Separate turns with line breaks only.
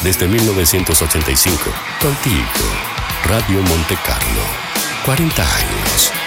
Desde 1985, contigo. Radio Monte Carlo. 40 años.